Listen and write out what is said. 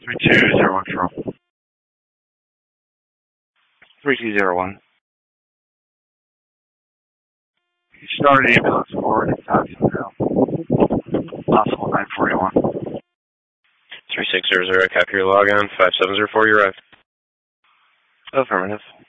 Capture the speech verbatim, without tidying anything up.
three two zero one control. three two zero one. You started ambulance forward at Thompson Hill. Possible nine forty-one. three six zero zero, copy your log on. five seven zero four, you arrived. Affirmative.